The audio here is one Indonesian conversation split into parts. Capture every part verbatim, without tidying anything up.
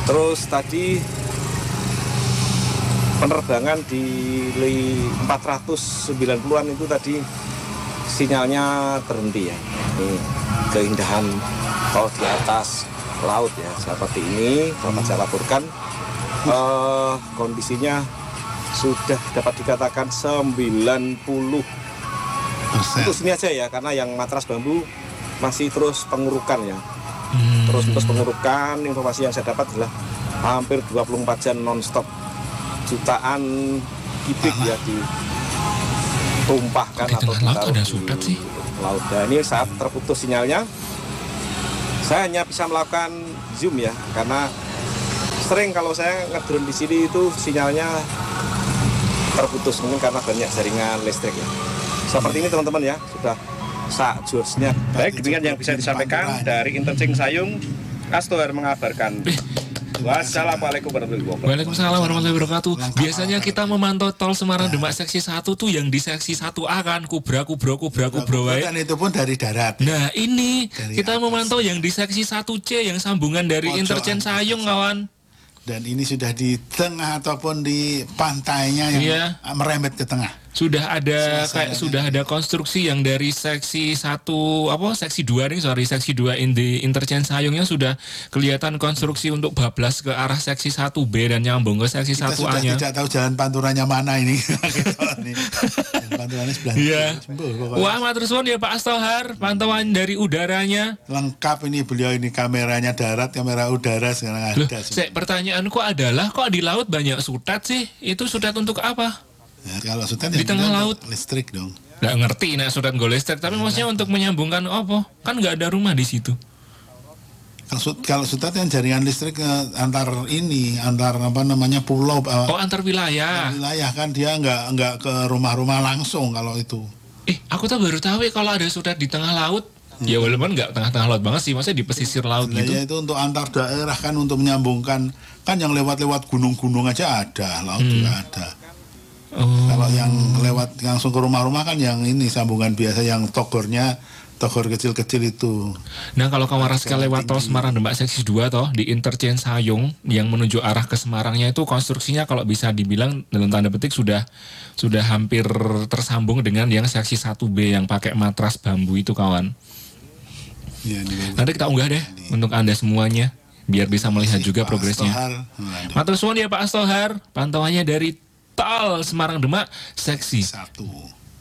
Terus tadi penerbangan di empat ratus sembilan puluhan itu tadi sinyalnya terhenti ya. Ini keindahan kalau di atas laut ya seperti ini dapat saya laporkan. Uh, kondisinya sudah dapat dikatakan sembilan puluh persen. Untuk sini aja ya, karena yang matras bambu masih terus pengurukan ya. Hmm. Terus terus pengurukan, informasi yang saya dapat adalah hampir dua puluh empat jam non-stop. Jutaan kubik ya ditumpahkan atau ditaruh di sudat sih? Laut. Dan ini saat terputus sinyalnya, saya hanya bisa melakukan zoom ya, karena sering kalau saya ngedrone di sini itu sinyalnya terputus, mungkin karena banyak jaringan listrik ya. Seperti ini teman-teman ya, sudah sak josnya. Baik, demikian yang bisa disampaikan dari Interchange Sayung. Astohar mengabarkan. Wassalamualaikum warahmatullahi wabarakatuh. Waalaikumsalam warahmatullahi wabarakatuh. Biasanya kita memantau tol Semarang Demak seksi satu tuh yang di seksi satu A kan, kubra kubro kubra kubro wae. Dan itu pun dari darat. Nah, ini dari kita atas. Memantau yang di seksi satu C yang sambungan dari Pojok Interchange Sayung kawan. Dan ini sudah di tengah ataupun di pantainya yang iya. merembet ke tengah. Sudah ada Suasana kayak sudah ada konstruksi yang dari seksi satu apa seksi dua nih sorry seksi dua in the Interchange Sayungnya sudah kelihatan konstruksi untuk bablas ke arah seksi satu B dan nyambung ke seksi satu A-nya. Kita sudah tidak tahu jalan panturanya mana ini. Panturannya sebelah. Iya. Wah, matur suwun ya Pak Astohar, pantauan dari udaranya. Lengkap ini beliau ini kameranya darat, kamera udara sekarang ada. Sek, pertanyaanku adalah kok di laut banyak sutet sih? Itu sutet untuk apa? Ya, kalau sutet di tengah laut listrik dong. Nggak ngerti nah sutet go listrik, tapi nah, maksudnya untuk menyambungkan apa? Kan nggak ada rumah di situ. Kalau sutet yang jaringan listrik antar ini, antar apa namanya pulau. Oh, antar wilayah. Antar wilayah kan dia nggak nggak ke rumah-rumah langsung kalau itu. Eh, aku tuh baru tahu ya kalau ada sutet di tengah laut. Hmm. Ya walaupun nggak tengah-tengah laut banget sih, maksudnya di pesisir laut gitu. Ya itu untuk antar daerah kan, untuk menyambungkan kan yang lewat-lewat gunung-gunung aja ada, laut hmm. juga ada. Oh. Kalau yang lewat langsung ke rumah-rumah kan yang ini sambungan biasa yang togornya togor kecil-kecil itu. Nah kalau Kawaraska lewat tol Semarang Demak seksi dua toh di Interchange Sayung yang menuju arah ke Semarangnya itu konstruksinya kalau bisa dibilang dalam tanda petik sudah sudah hampir tersambung dengan yang seksi satu B yang pakai matras bambu itu kawan. Ya, nanti kita unggah deh ini. Untuk Anda semuanya biar bisa melihat juga Pak progresnya. Matur suwun ya Pak Astohar, pantauannya dari tol Semarang Demak seksi satu.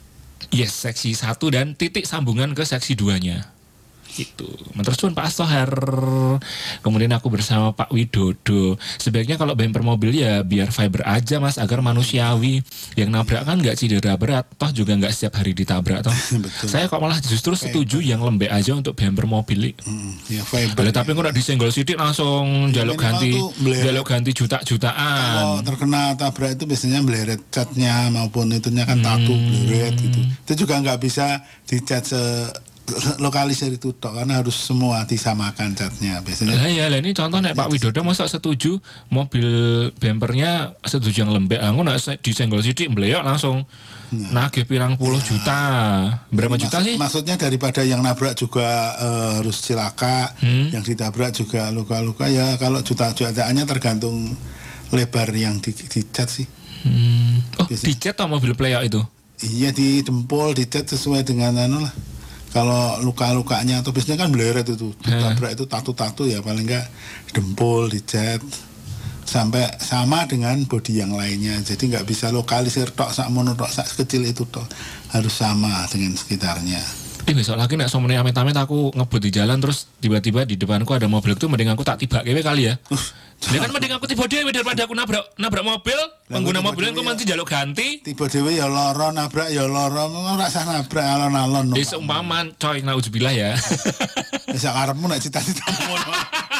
Yes, seksi satu dan titik sambungan ke seksi dua-nya. Gitu. Matur suwun Pak Astohar. Kemudian aku bersama Pak Widodo. Sebaiknya kalau bumper mobil ya biar fiber aja Mas, agar manusiawi. Yang nabrak kan nggak cedera berat, toh juga nggak setiap hari ditabrak toh. Saya kok malah justru setuju fiber. Yang lembek aja untuk bumper mobil. Hmm, ya fiber. Boleh, tapi kok udah disenggol sidik langsung ya, jaluk ganti, jaluk ganti juta-jutaan. Kalau terkena tabrak itu biasanya meleret catnya maupun itunya kan tatu hmm. meleret gitu. Itu juga nggak bisa dicat se lokalisir itu tok, karena harus semua disamakan catnya biasanya. Lah ya, lah ini contoh nek Pak Widodo masa setuju mobil bumpernya setuju yang lembek, aku nek disenggol sidik mbleok langsung nah. nagih pirang puluh ya. juta. Berapa Jadi juta maksud, sih? Maksudnya daripada yang nabrak juga uh, harus celaka, hmm? yang ditabrak juga luka-luka ya, kalau juta-jutaannya tergantung lebar yang di, dicat sih. Hmm. Oh, biasanya. Dicat atau mobil pleyok itu? Iya, didempol, dicat sesuai dengan anu lah. Kalau luka-lukanya atau biasanya kan meleret itu, ditabrak itu tatu-tatu ya, paling enggak dempul, dicat sampai sama dengan bodi yang lainnya. Jadi nggak bisa lokalisir tok sak mono tok sak kecil itu tok, harus sama dengan sekitarnya. Eh besok lagi nek somene amit-amit aku ngebut di jalan terus tiba-tiba di depanku ada mobil itu, mending aku tak tibak kewe kali ya. Ya kan mending aku tiba dhewe daripada aku nabrak nabrak mobil, pengguna mobil aku mesti jaluk ganti. Tiba dhewe ya lara, nabrak ya lara, ora usah nabrak alon-alon. Wis umpaman coy, nauzubillah ya. Wis karepmu nek cita-citamu ngono.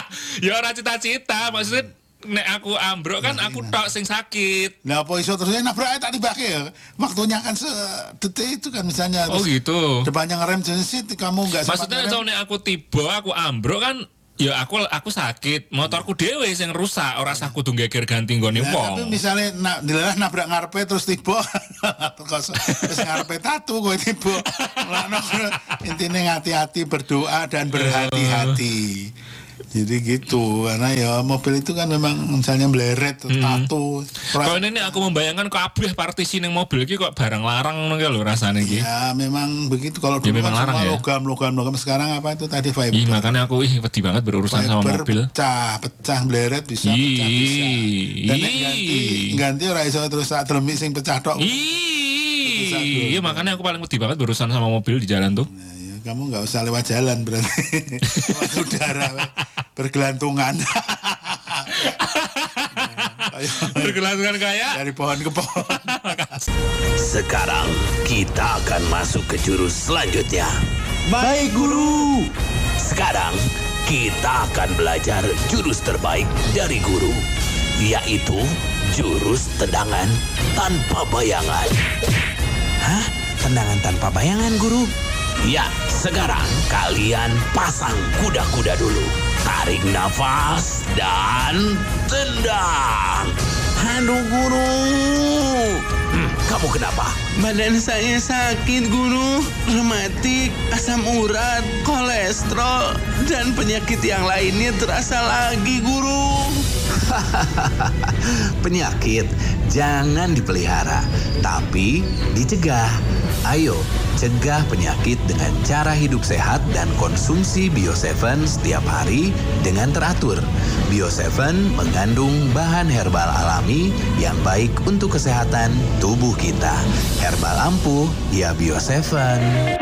Ya ora cita-cita, maksudnya nek aku ambruk kan aku tok sing sakit. Lah apa iso terus nabrak tak tibake ya. Waktunya kan sedetik itu kan misalnya. Oh gitu. Depannya ngerem jenis kamu enggak sempat. Maksudnya kalau nek aku tiba aku ambruk kan ya aku aku sakit, motorku dhewe sing rusak, ora usah kudu geger ganti nggone wong. Nah, tapi misalnya nak dilalah nabrak ngarepe terus tiba terus ngarepe tatu kowe tiba. Lah intine hati-hati berdoa dan berhati-hati. Jadi gitu, karena ya mobil itu kan memang misalnya meleret, Hmm. tato. Kalau ini aku membayangkan kabeh partisi ning mobil iki kok barang larang ngono lho rasane iki. Ya memang begitu kalau Ya, dulu memang kan larang semua ya. logam, logam, logam. Sekarang apa itu tadi fiber. Ih, makanya aku ih wedi banget berurusan sama Fiber mobil. pecah, pecah meleret bisa, pecah bisa. Dan nek Ih. ganti, ganti ora iso terus sak dremik sing pecah tok. Ih, iya makanya aku paling wedi banget berurusan sama mobil di jalan tuh. Nah, ya, kamu nggak usah lewat jalan berarti. Lewat udara we. Bergelantungan. Bergelantungan kayak Dari pohon ke pohon. Sekarang kita akan masuk ke jurus selanjutnya. Baik guru. Sekarang kita akan belajar jurus terbaik dari guru, yaitu jurus tendangan tanpa bayangan. Hah? Tendangan tanpa bayangan, guru? Ya, sekarang kalian pasang kuda-kuda dulu. Tarik nafas dan tendang. Aduh, guru. Hmm, kamu kenapa? Badan saya sakit, guru. Rematik, asam urat, kolesterol, dan penyakit yang lainnya terasa lagi, guru. Penyakit jangan dipelihara, tapi dicegah. Ayo, cegah penyakit dengan cara hidup sehat dan konsumsi Bio tujuh setiap hari dengan teratur. Bio tujuh mengandung bahan herbal alami yang baik untuk kesehatan tubuh kita. Herbal ampuh, ya Bio tujuh.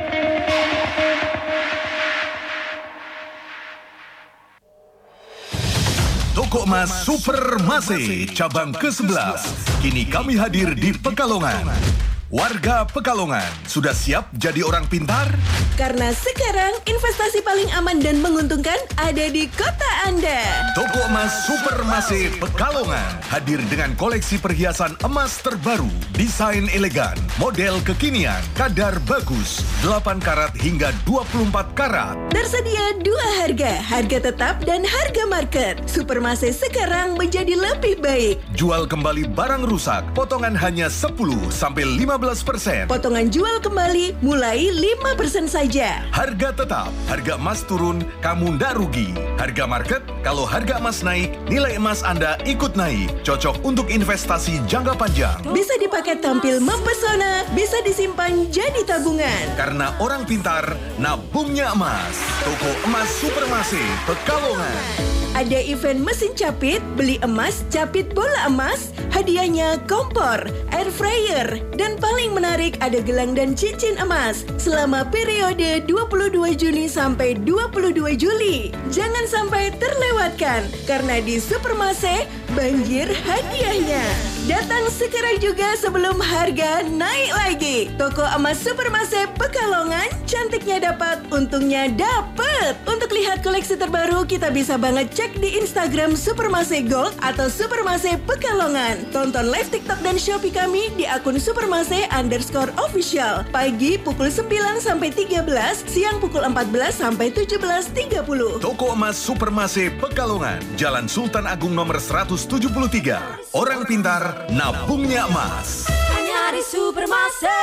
Toko Emas Supermase cabang ke sebelas. Kini kami hadir di Pekalongan. Warga Pekalongan, sudah siap jadi orang pintar? Karena sekarang investasi paling aman dan menguntungkan ada di kota Anda. Toko Emas Supermase Pekalongan hadir dengan koleksi perhiasan emas terbaru, desain elegan, model kekinian, kadar bagus, delapan karat hingga dua puluh empat karat. Tersedia dua harga, harga tetap dan harga market. Supermase sekarang menjadi lebih baik. Jual kembali barang rusak, potongan hanya sepuluh sampai lima belas persen. Potongan jual kembali mulai lima persen saja. Harga tetap, harga emas turun, kamu ndak rugi. Harga market, kalau harga emas naik, nilai emas Anda ikut naik. Cocok untuk investasi jangka panjang. Bisa dipakai tampil mempesona, bisa disimpan jadi tabungan. Karena orang pintar, nabungnya emas. Toko Emas Supermase, Pekalongan. Ada event mesin capit, beli emas, capit bola emas, hadiahnya kompor, air fryer, dan paling menarik ada gelang dan cincin emas selama periode dua puluh dua Juni sampai dua puluh dua Juli. Jangan sampai terlewatkan, karena di Supermase banjir hadiahnya. Datang sekarang juga sebelum harga naik lagi. Toko emas Supermase Pekalongan, cantiknya dapat, untungnya dapat. Untuk lihat koleksi terbaru, kita bisa banget cek di Instagram Supermase Gold atau Supermase Pekalongan. Tonton live TikTok dan Shopee kami di akun Supermase underscore official. Pagi pukul sembilan sampai tiga belas, siang pukul empat belas sampai tujuh belas tiga puluh. Toko Emas Supermase Pekalongan, Jalan Sultan Agung nomor seratus tujuh puluh tiga. Orang pintar, nabungnya emas. Hanya di Supermase.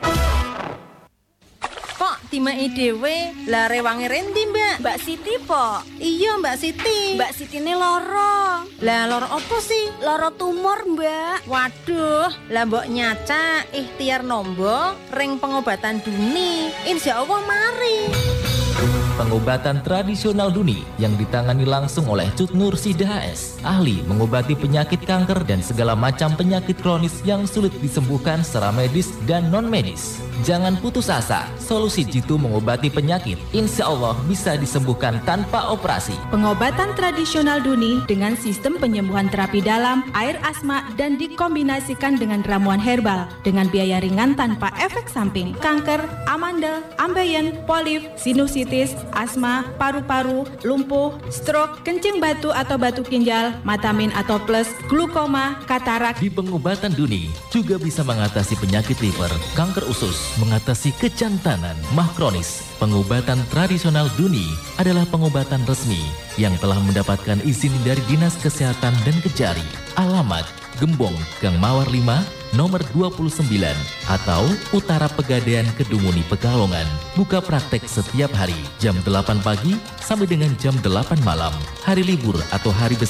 Kok timai dewe lah rewangi rendi mbak? Mbak Siti po. Iya Mbak Siti. Mbak Siti ini loro. Lah loro apa sih? Loro tumor mbak. Waduh, lah mbok nyaca ikhtiar nombo ring pengobatan duni. Insya Allah mari. Pengobatan tradisional Duni yang ditangani langsung oleh Cut Nur Sida H S, ahli mengobati penyakit kanker dan segala macam penyakit kronis yang sulit disembuhkan secara medis dan non-medis. Jangan putus asa, solusi jitu mengobati penyakit insya Allah bisa disembuhkan tanpa operasi. Pengobatan tradisional Duni dengan sistem penyembuhan terapi dalam, air asma, dan dikombinasikan dengan ramuan herbal dengan biaya ringan tanpa efek samping. Kanker, amandel, ambeien, polip, sinusitis, asma, paru-paru, lumpuh, stroke, kencing batu atau batu ginjal, matamin atau plus, glukoma, katarak. Di pengobatan Duni juga bisa mengatasi penyakit liver, kanker usus, mengatasi kejantanan, mah kronis. Pengobatan tradisional Duni adalah pengobatan resmi yang telah mendapatkan izin dari Dinas Kesehatan dan Kejari. Alamat Gembong, Gang Mawar lima, nomor dua puluh sembilan atau Utara Pegadaian Kedunguni Pekalongan. Buka praktek setiap hari jam delapan pagi sampai dengan jam delapan malam. Hari libur atau hari besar